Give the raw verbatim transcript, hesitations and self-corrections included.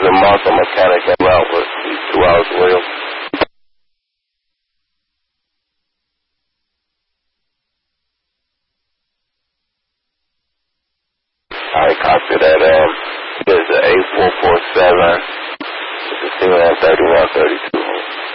dollars a month a mechanic came out with these two hours wheel. Alright, copy that. Um, there's an eight four four seven. It's a single on thirty-one thirty-two.